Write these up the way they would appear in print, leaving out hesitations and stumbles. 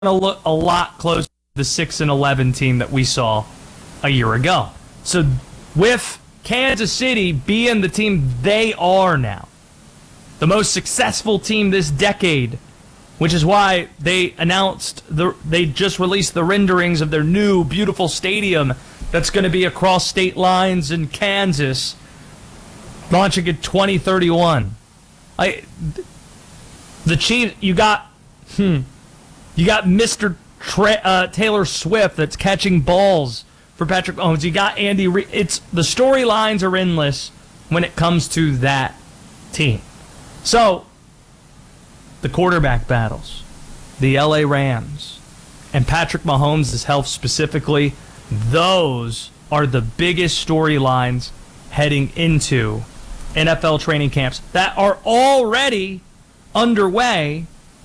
to look a lot closer to the 6-11 team that we saw a year ago. So with Kansas City being the team they are now, the most successful team this decade, which is why they they just released the renderings of their new beautiful stadium that's going to be across state lines in Kansas, launching in 2031. The Chiefs, you got Mr. Taylor Swift that's catching balls for Patrick Mahomes. You got Andy Reid. The storylines are endless when it comes to that team. So, the quarterback battles, the LA Rams, and Patrick Mahomes' health specifically, those are the biggest storylines heading into NFL training camps that are already underway,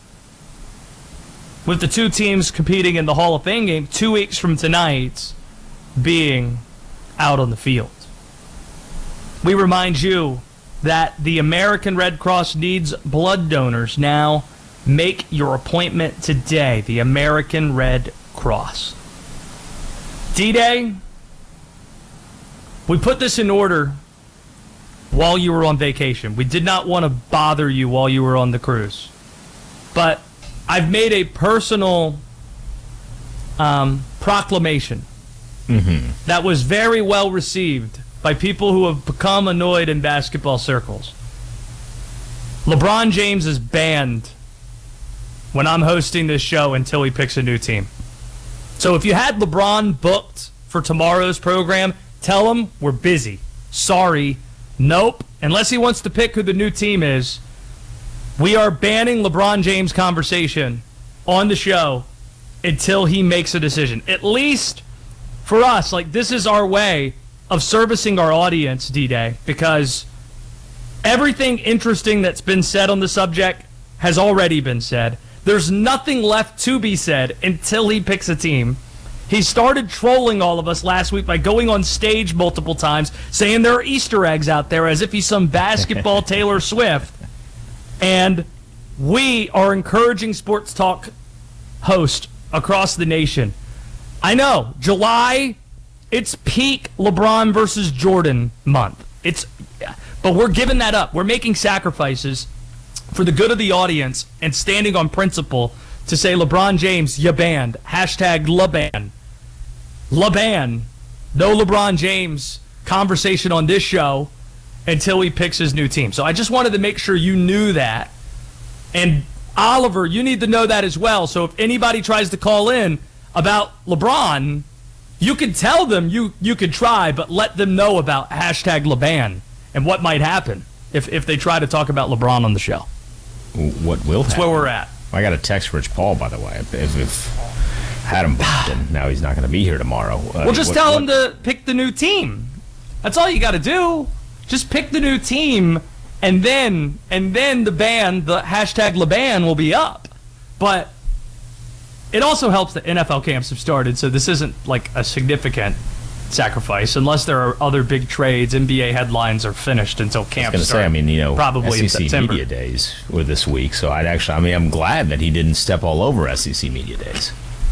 with the two teams competing in the Hall of Fame game 2 weeks from tonight being out on the field. We remind you that the American Red Cross needs blood donors. Now, make your appointment today. The American Red Cross. D-Day, we put this in order while you were on vacation. We did not want to bother you while you were on the cruise. But I've made a personal proclamation that was very well received by people who have become annoyed in basketball circles. LeBron James is banned when I'm hosting this show until he picks a new team. So if you had LeBron booked for tomorrow's program, tell him we're busy. Sorry. Nope. Unless he wants to pick who the new team is, we are banning LeBron James conversation on the show until he makes a decision. At least for us, this is our way of servicing our audience, D-Day, because everything interesting that's been said on the subject has already been said. There's nothing left to be said until he picks a team. He started trolling all of us last week by going on stage multiple times, saying there are Easter eggs out there as if he's some basketball Taylor Swift. And we are encouraging sports talk hosts across the nation. I know, July, it's peak LeBron versus Jordan month. But we're giving that up. We're making sacrifices for the good of the audience and standing on principle to say LeBron James, you banned. Hashtag LeBan. LeBan. No LeBron James conversation on this show until he picks his new team. So I just wanted to make sure you knew that. And Oliver, you need to know that as well. So if anybody tries to call in about LeBron, you can tell them you could try, but let them know about hashtag LeBan and what might happen if they try to talk about LeBron on the show. What will happen? That's where we're at. I got a text Rich Paul, by the way. If had him booked, and now he's not going to be here tomorrow. Well, just tell him to pick the new team. That's all you got to do. Just pick the new team, and then the hashtag LeBan will be up. But it also helps that NFL camps have started, so this isn't like a significant sacrifice unless there are other big trades. NBA headlines are finished until camp starts. Probably in SEC September. Media Days were this week, so I'm glad that he didn't step all over SEC Media Days.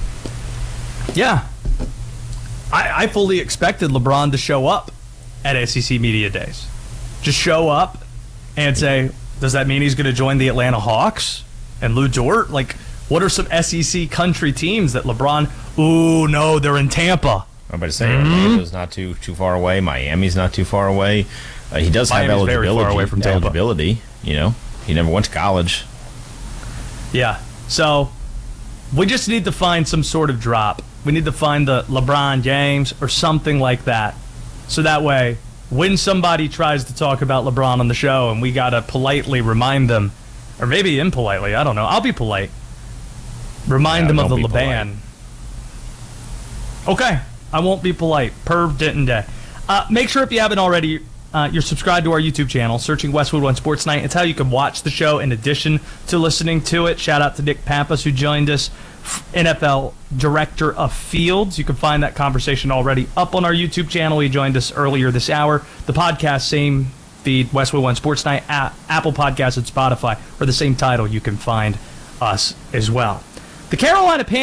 Yeah. I fully expected LeBron to show up at SEC Media Days. Just show up and say, does that mean he's going to join the Atlanta Hawks and Lou Dort? What are some SEC country teams that LeBron... Ooh, no, they're in Tampa. I'm about to say, Orlando's not too far away. Miami's not too far away. He does have Miami's eligibility. very far away from Tampa. Eligibility, He never went to college. Yeah, so we just need to find some sort of drop. We need to find the LeBron James or something like that. So that way, when somebody tries to talk about LeBron on the show and we got to politely remind them, or maybe impolitely, I don't know. I'll be polite. Remind them of the LeBan. Okay, I won't be polite. Perv didn't day. Make sure if you haven't already, you're subscribed to our YouTube channel, searching Westwood One Sports Night. It's how you can watch the show in addition to listening to it. Shout out to Nick Pappas, who joined us, NFL Director of Fields. You can find that conversation already up on our YouTube channel. He joined us earlier this hour. The podcast, same feed, Westwood One Sports Night, Apple Podcasts and Spotify, or the same title. You can find us as well. The Carolina